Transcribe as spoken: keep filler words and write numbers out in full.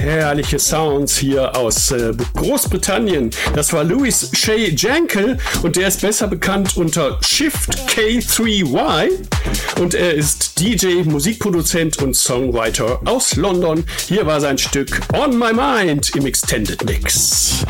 herrliche Sounds hier aus äh, Großbritannien. Das war Louis Shay Jankel und der ist besser bekannt unter Shift K drei Y und er ist D J, Musikproduzent und Songwriter aus London. Hier war sein Stück On My Mind im Extended Mix.